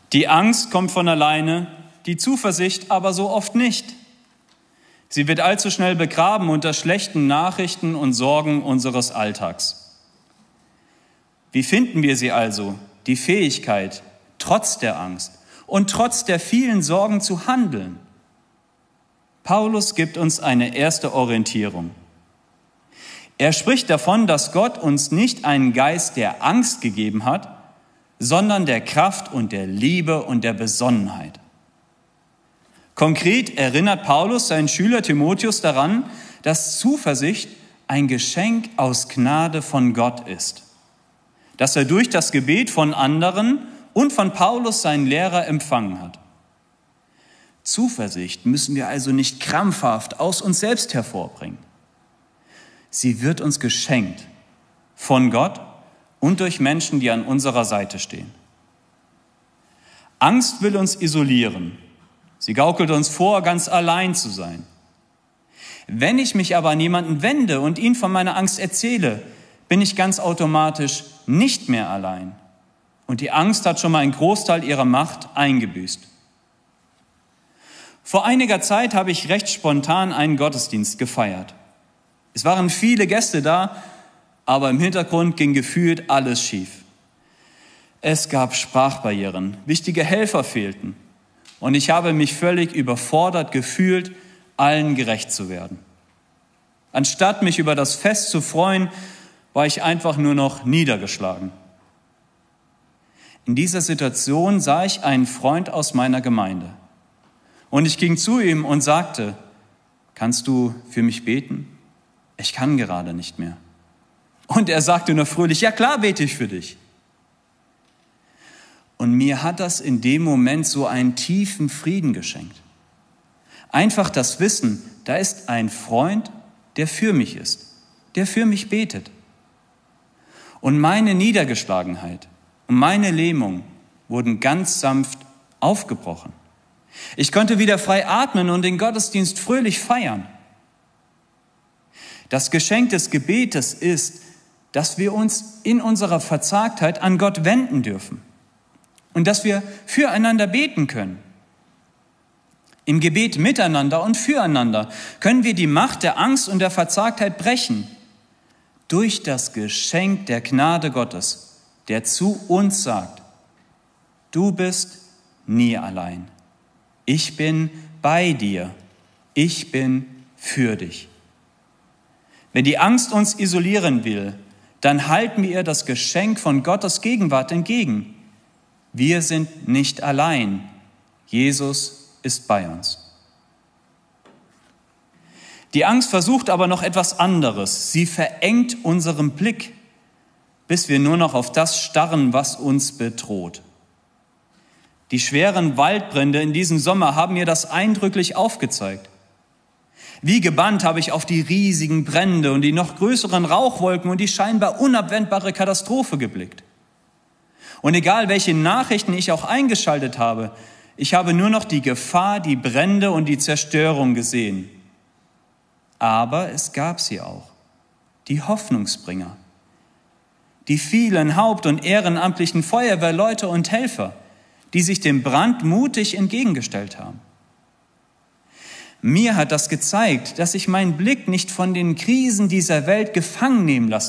Die Angst kommt von alleine, die Zuversicht aber so oft nicht. Sie wird allzu schnell begraben unter schlechten Nachrichten und Sorgen unseres Alltags. Wie finden wir sie also, die Fähigkeit, trotz der Angst und trotz der vielen Sorgen zu handeln? Paulus gibt uns eine erste Orientierung. Er spricht davon, dass Gott uns nicht einen Geist der Angst gegeben hat, sondern der Kraft und der Liebe und der Besonnenheit. Konkret erinnert Paulus seinen Schüler Timotheus daran, dass Zuversicht ein Geschenk aus Gnade von Gott ist, das er durch das Gebet von anderen und von Paulus, seinen Lehrer, empfangen hat. Zuversicht müssen wir also nicht krampfhaft aus uns selbst hervorbringen. Sie wird uns geschenkt von Gott und durch Menschen, die an unserer Seite stehen. Angst will uns isolieren. Sie gaukelt uns vor, ganz allein zu sein. Wenn ich mich aber an jemanden wende und ihm von meiner Angst erzähle, bin ich ganz automatisch nicht mehr allein. Und die Angst hat schon mal einen Großteil ihrer Macht eingebüßt. Vor einiger Zeit habe ich recht spontan einen Gottesdienst gefeiert. Es waren viele Gäste da, aber im Hintergrund ging gefühlt alles schief. Es gab Sprachbarrieren, wichtige Helfer fehlten. Und ich habe mich völlig überfordert gefühlt, allen gerecht zu werden. Anstatt mich über das Fest zu freuen, war ich einfach nur noch niedergeschlagen. In dieser Situation sah ich einen Freund aus meiner Gemeinde. Und ich ging zu ihm und sagte: Kannst du für mich beten? Ich kann gerade nicht mehr. Und er sagte nur fröhlich: Ja klar, bete ich für dich. Und mir hat das in dem Moment so einen tiefen Frieden geschenkt. Einfach das Wissen, da ist ein Freund, der für mich ist, der für mich betet. Und meine Niedergeschlagenheit und meine Lähmung wurden ganz sanft aufgebrochen. Ich konnte wieder frei atmen und den Gottesdienst fröhlich feiern. Das Geschenk des Gebetes ist, dass wir uns in unserer Verzagtheit an Gott wenden dürfen und dass wir füreinander beten können. Im Gebet miteinander und füreinander können wir die Macht der Angst und der Verzagtheit brechen durch das Geschenk der Gnade Gottes, der zu uns sagt: Du bist nie allein. Ich bin bei dir. Ich bin für dich. Wenn die Angst uns isolieren will, dann halten wir ihr das Geschenk von Gottes Gegenwart entgegen. Wir sind nicht allein. Jesus ist bei uns. Die Angst versucht aber noch etwas anderes. Sie verengt unseren Blick, bis wir nur noch auf das starren, was uns bedroht. Die schweren Waldbrände in diesem Sommer haben mir das eindrücklich aufgezeigt. Wie gebannt habe ich auf die riesigen Brände und die noch größeren Rauchwolken und die scheinbar unabwendbare Katastrophe geblickt. Und egal, welche Nachrichten ich auch eingeschaltet habe, ich habe nur noch die Gefahr, die Brände und die Zerstörung gesehen. Aber es gab sie auch, die Hoffnungsbringer, die vielen haupt- und ehrenamtlichen Feuerwehrleute und Helfer, die sich dem Brand mutig entgegengestellt haben. Mir hat das gezeigt, dass ich meinen Blick nicht von den Krisen dieser Welt gefangen nehmen lassen